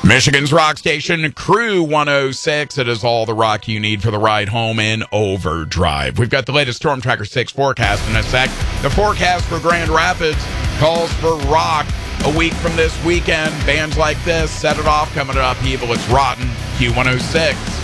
Michigan's rock station, Crew 106. It is all the rock you need for the ride home in overdrive. We've got the latest Storm Tracker 6 forecast in a sec. The forecast for Grand Rapids calls for rock. A week from this weekend, bands like this, Set It Off coming up. Evil, It's Rotten, Q106.